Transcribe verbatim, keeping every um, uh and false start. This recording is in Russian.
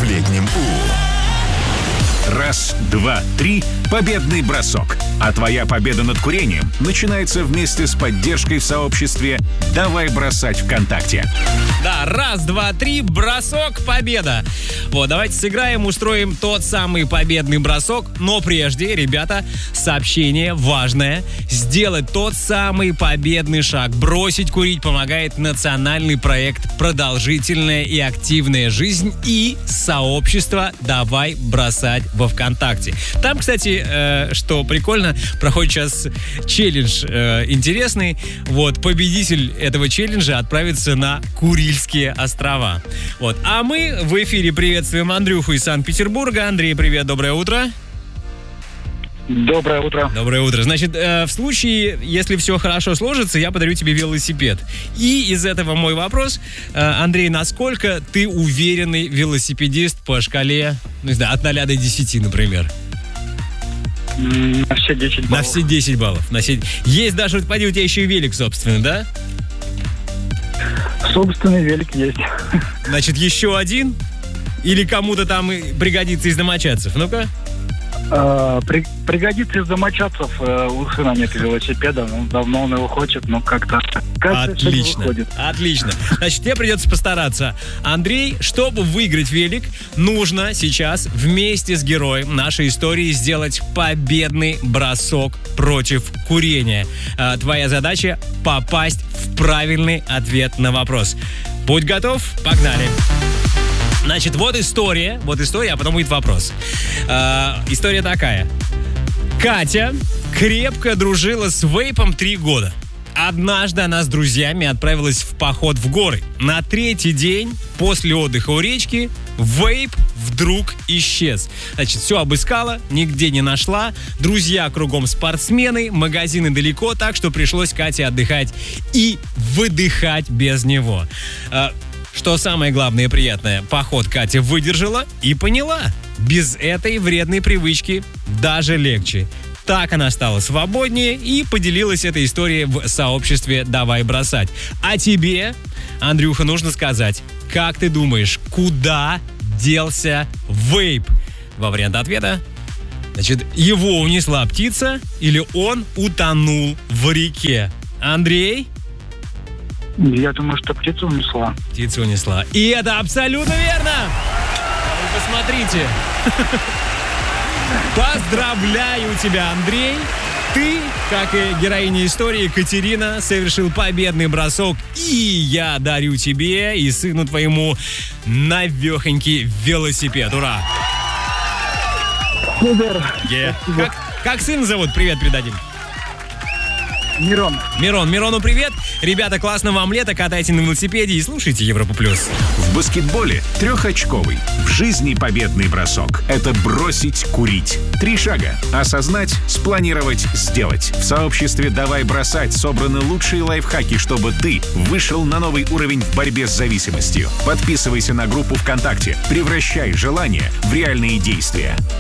Последним У. Раз, два, три. Победный бросок. А твоя победа над курением начинается вместе с поддержкой в сообществе «Давай бросать ВКонтакте». Да, раз, два, три, бросок, победа. Вот, давайте сыграем, устроим тот самый победный бросок. Но прежде, ребята, сообщение важное. Сделать тот самый победный шаг. Бросить курить помогает национальный проект «Продолжительная и активная жизнь» и сообщество «Давай бросать во ВКонтакте». Там, кстати, э, что прикольно, проходит сейчас челлендж э, интересный. Вот, победитель этого челленджа отправится на Курильские острова. Вот. А мы в эфире приветствуем Андрюху из Санкт-Петербурга. Андрей, привет, доброе утро. Доброе утро. Доброе утро. Значит, э, в случае, если все хорошо сложится, я подарю тебе велосипед. И из этого мой вопрос. Э, Андрей, насколько ты уверенный велосипедист по шкале, ну, не знаю, от ноля до десяти, например? На все десять баллов. На все десять баллов. На все... Есть даже, поди, у тебя еще и велик, собственно, да? Собственный велик есть. Значит, еще один? Или кому-то там пригодится из домочадцев? Ну-ка. А, при, пригодится из домочадцев. У сына нет велосипеда, он давно он его хочет, но как-то, как-то отлично, выходит. Отлично. Значит, тебе придется постараться. Андрей, чтобы выиграть велик, нужно сейчас вместе с героем нашей истории сделать победный бросок против курения. А, твоя задача — попасть в правильный ответ на вопрос. Будь готов, погнали. Значит, вот история, вот история, а потом будет вопрос. Э, история такая. Катя крепко дружила с вейпом три года. Однажды она с друзьями отправилась в поход в горы. На третий день после отдыха у речки вейп вдруг исчез. Значит, все обыскала, нигде не нашла. Друзья кругом спортсмены, магазины далеко, так что пришлось Кате отдыхать и выдыхать без него. Э, Что самое главное и приятное, поход Катя выдержала и поняла. Без этой вредной привычки даже легче. Так она стала свободнее и поделилась этой историей в сообществе «Давай бросать». А тебе, Андрюха, нужно сказать, как ты думаешь, куда делся вейп? Два варианта ответа. Значит, его унесла птица или он утонул в реке? Андрей? Я думаю, что птицу унесла. Птицу унесла. И это абсолютно верно! Вы посмотрите. Поздравляю тебя, Андрей. Ты, как и героиня истории Екатерина, совершил победный бросок. И я дарю тебе и сыну твоему навехонький велосипед. Ура! Супер! Yeah. Как, как сына зовут? Привет передадим. Мирон. Мирон, Мирону привет. Ребята, классно вам лето, катайте на велосипеде и слушайте Европу плюс. В баскетболе трехочковый. В жизни победный бросок – это бросить курить. Три шага. Осознать, спланировать, сделать. В сообществе «Давай бросать» собраны лучшие лайфхаки, чтобы ты вышел на новый уровень в борьбе с зависимостью. Подписывайся на группу ВКонтакте. Превращай желания в реальные действия.